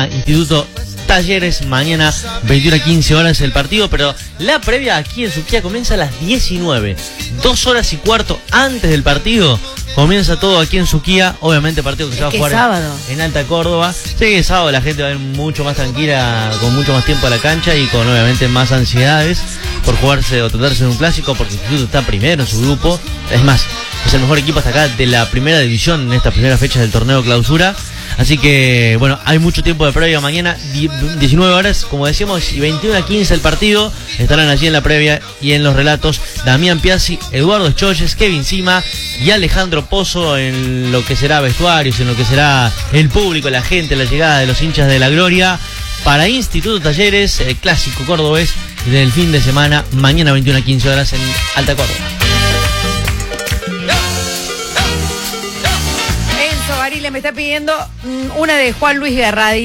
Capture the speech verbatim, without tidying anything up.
a Instituto Talleres. Mañana veintiuna a quince horas el partido, pero la previa aquí en Suquía comienza a las diecinueve. Dos horas y cuarto antes del partido comienza todo aquí en Suquía. Obviamente partido que se va a jugar sábado. en Alta Córdoba. Sí, que es sábado, la gente va a ir mucho más tranquila, con mucho más tiempo a la cancha y con obviamente más ansiedades por jugarse o tratarse de un clásico, porque el Instituto está primero en su grupo. Es más, es el mejor equipo hasta acá de la primera división en estas primeras fechas del torneo clausura. Así que, bueno, hay mucho tiempo de previa. Mañana, diecinueve horas, como decíamos, y veintiuna a quince el partido. Estarán allí en la previa y en los relatos Damián Piazzi, Eduardo Escholles, Kevin Sima y Alejandro Pozo en lo que será vestuarios, en lo que será el público, la gente, la llegada de los hinchas de la gloria para Instituto Talleres, el clásico cordobés del fin de semana, mañana veintiuna a quince horas en Alta Córdoba. Enzo Barile me está pidiendo una de Juan Luis Guerra.